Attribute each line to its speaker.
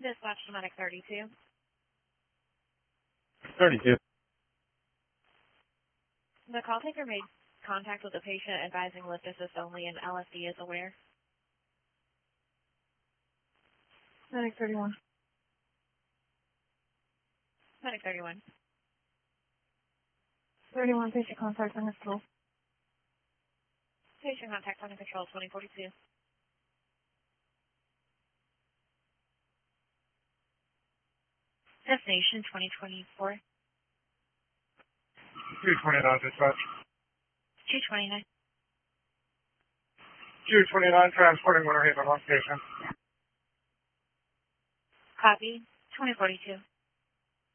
Speaker 1: Dispatch to Medic 32.
Speaker 2: 32.
Speaker 1: The call taker made contact with the patient advising lift assist only and LSD is aware.
Speaker 3: Medic 31.
Speaker 1: Medic 31.
Speaker 3: 31, patient contact under control.
Speaker 1: Patient contact under control 2042. Destination 2024.
Speaker 2: 229 dispatch.
Speaker 1: 229.
Speaker 2: 229 transporting Winter Haven on station.
Speaker 1: Copy 2042.